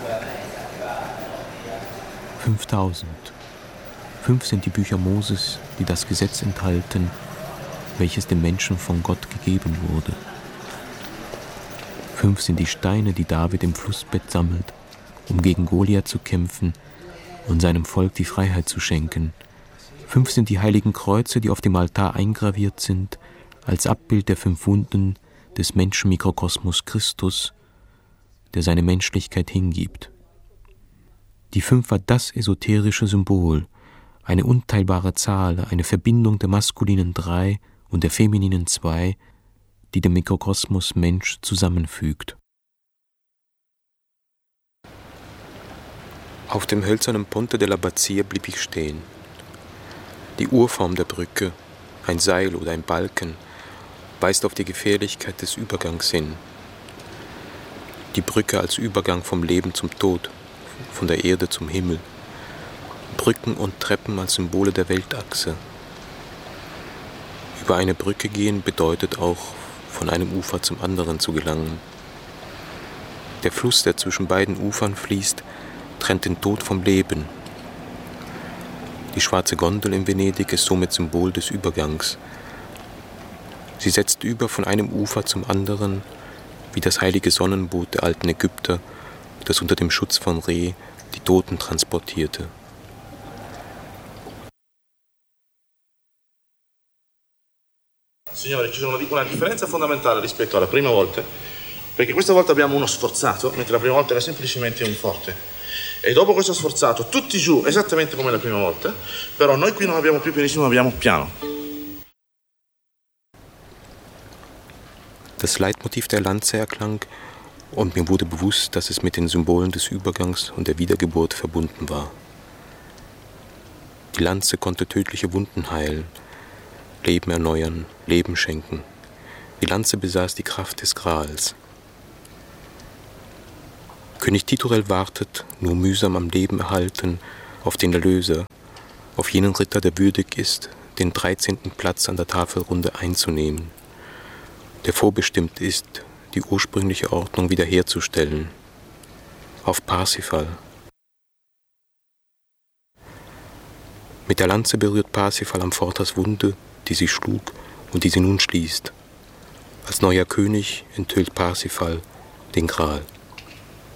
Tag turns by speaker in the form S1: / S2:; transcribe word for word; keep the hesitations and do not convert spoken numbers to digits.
S1: Fünftausend. Fünf sind die Bücher Moses, die das Gesetz enthalten, welches dem Menschen von Gott gegeben wurde. Fünf sind die Steine, die David im Flussbett sammelt, um gegen Goliath zu kämpfen und seinem Volk die Freiheit zu schenken. Fünf sind die heiligen Kreuze, die auf dem Altar eingraviert sind, als Abbild der fünf Wunden des Menschenmikrokosmos Christus, der seine Menschlichkeit hingibt. Die Fünf war das esoterische Symbol, eine unteilbare Zahl, eine Verbindung der maskulinen Drei und der femininen Zwei, die den Mikrokosmos Mensch zusammenfügt. Auf dem hölzernen Ponte della Bazzia blieb ich stehen. Die Urform der Brücke, ein Seil oder ein Balken, weist auf die Gefährlichkeit des Übergangs hin. Die Brücke als Übergang vom Leben zum Tod, von der Erde zum Himmel. Brücken und Treppen als Symbole der Weltachse. Über eine Brücke gehen bedeutet auch, von einem Ufer zum anderen zu gelangen. Der Fluss, der zwischen beiden Ufern fließt, trennt den Tod vom Leben. Die schwarze Gondel in Venedig ist somit Symbol des Übergangs. Sie setzt über von einem Ufer zum anderen, wie das heilige Sonnenboot der alten Ägypter, das unter dem Schutz von Re die Toten transportierte.
S2: Signore, ci sono una differenza fondamentale rispetto alla prima volta, perché questa volta abbiamo uno sforzato, mentre la prima volta era semplicemente un forte. E dopo questo sforzato, tutti giù, esattamente come la prima volta, però noi qui non abbiamo più pianissimo, abbiamo piano.
S1: Das Leitmotiv der Lanze erklang und mir wurde bewusst, dass es mit den Symbolen des Übergangs und der Wiedergeburt verbunden war. Die Lanze konnte tödliche Wunden heilen, Leben erneuern, Leben schenken. Die Lanze besaß die Kraft des Grals. König Titurel wartet, nur mühsam am Leben erhalten, auf den Erlöser, auf jenen Ritter, der würdig ist, den dreizehnten Platz an der Tafelrunde einzunehmen, der vorbestimmt ist, die ursprüngliche Ordnung wiederherzustellen, auf Parsifal. Mit der Lanze berührt Parsifal Amfortas Wunde, die sie schlug und die sie nun schließt. Als neuer König enthüllt Parsifal den Gral.